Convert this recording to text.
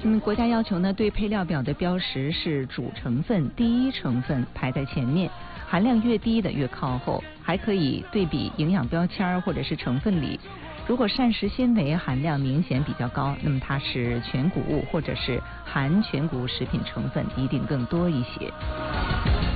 国家要求呢，对配料表的标识是主成分、第一成分排在前面，含量越低的越靠后，还可以对比营养标签或者是成分里。如果膳食纤维含量明显比较高，那么它是全谷物或者是含全谷物食品成分一定更多一些。